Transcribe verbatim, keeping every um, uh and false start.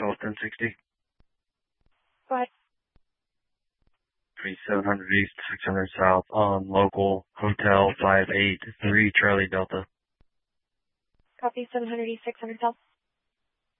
twelve ten sixty. Go ahead. seven hundred East, six hundred South on local Hotel five eight three Charlie Delta. Copy seven hundred East, six hundred South.